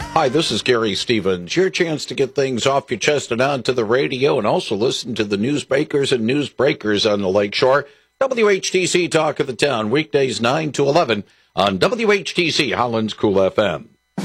Hi, this is Gary Stevens. Your chance to get things off your chest and onto the radio, and also listen to the newsmakers and newsbreakers on the Lakeshore. WHTC Talk of the Town, weekdays 9 to 11 on WHTC Holland's Cool FM.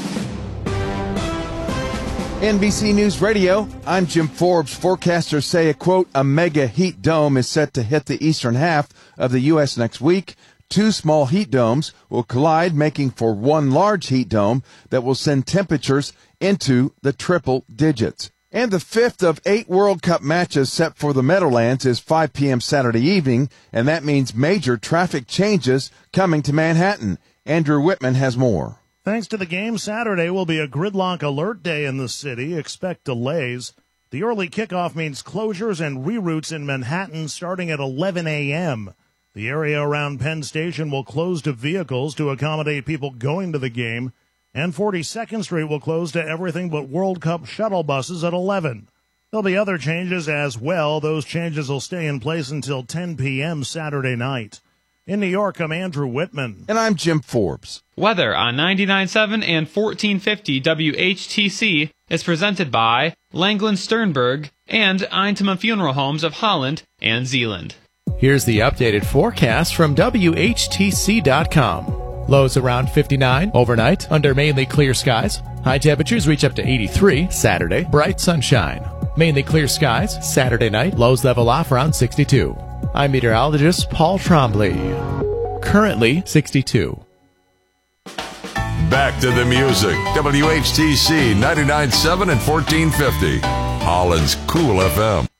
NBC News Radio, I'm Jim Forbes. Forecasters say a mega heat dome is set to hit the eastern half of the U.S. next week. Two small heat domes will collide, making for one large heat dome that will send temperatures into the triple digits. And the fifth of 8 World Cup matches set for the Meadowlands is 5 p.m. Saturday evening, and that means major traffic changes coming to Manhattan. Andrew Whitman has more. Thanks to the game, Saturday will be a gridlock alert day in the city. Expect delays. The early kickoff means closures and reroutes in Manhattan starting at 11 a.m. The area around Penn Station will close to vehicles to accommodate people going to the game, and 42nd Street will close to everything but World Cup shuttle buses at 11. There'll be other changes as well. Those changes will stay in place until 10 p.m. Saturday night. In New York, I'm Andrew Whitman. And I'm Jim Forbes. Weather on 99.7 and 1450 WHTC is presented by Langland Sternberg and Eintema Funeral Homes of Holland and Zealand. Here's the updated forecast from WHTC.com. Lows around 59 overnight under mainly clear skies. High temperatures reach up to 83 Saturday. Bright sunshine. Mainly clear skies Saturday night. Lows level off around 62. I'm meteorologist Paul Trombley. Currently 62. Back to the music. WHTC 99.7 and 1450. Holland's Cool FM.